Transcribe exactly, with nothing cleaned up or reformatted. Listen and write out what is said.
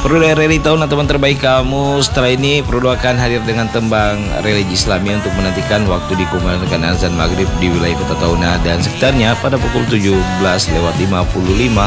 Perlu religi tahun teman terbaik kamu. Setelah ini Perlu akan hadir dengan tembang religi Islami untuk menantikan waktu dikumandangkan azan maghrib di wilayah Kota Tauna dan sekitarnya pada pukul tujuh belas lewat lima puluh lima